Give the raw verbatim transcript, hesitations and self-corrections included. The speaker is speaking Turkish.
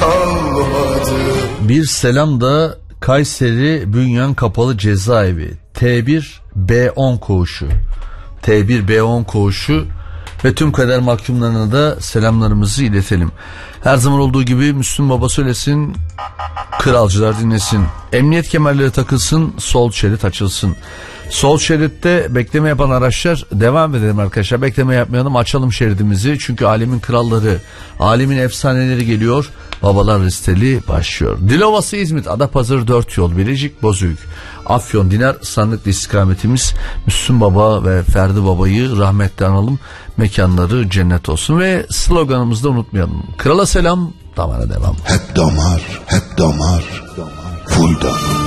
kalmadı. Bir selam da Kayseri Bünyan Kapalı Cezaevi T bir B on koğuşu T bir B on koğuşu ve tüm kader mahkumlarına da selamlarımızı iletelim. Her zaman olduğu gibi Müslüm Baba söylesin, kralcılar dinlesin. Emniyet kemerleri takılsın, sol şerit açılsın. Sol şeritte bekleme yapan araçlar devam edelim arkadaşlar. Bekleme yapmayalım, açalım şeridimizi. Çünkü alemin kralları, alemin efsaneleri geliyor. Babalar listeli başlıyor. Dilovası İzmit, Adapazarı dört yol, Bilecik, Bozüyük, Afyon, Dinar, Sandıklı istikametimiz. Müslüm Baba ve Ferdi Baba'yı rahmetle analım. Mekanları cennet olsun ve sloganımızı da unutmayalım. Krala selam, damara devam. Hep damar, hep damar, damar. Full damar.